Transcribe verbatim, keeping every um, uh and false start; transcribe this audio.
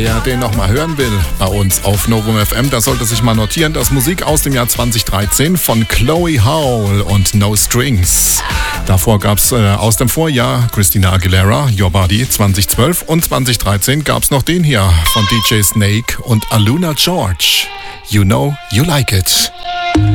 Wer den nochmal hören will bei uns auf Novum F M, der sollte sich mal notieren, dass Musik aus dem Jahr zwanzig dreizehn von Chloe Howell und No Strings. Davor gab es äh, aus dem Vorjahr Christina Aguilera, Your Body zwanzig zwölf und zwanzig dreizehn gab es noch den hier von D J Snake und Aluna George. You Know You Like It.